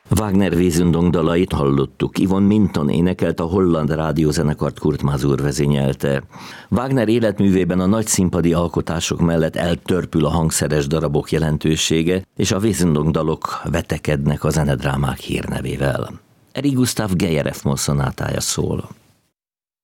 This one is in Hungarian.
Wagner Wesendonck dalait hallottuk. Yvonne Minton énekelt, a holland rádiózenekart Kurt Masur vezényelte. Wagner életművében a nagy színpadi alkotások mellett eltörpül a hangszeres darabok jelentősége, és a Wesendonck dalok vetekednek a zenedrámák hírnevével. Eri Gustav Geyer F-moll szonátája szól.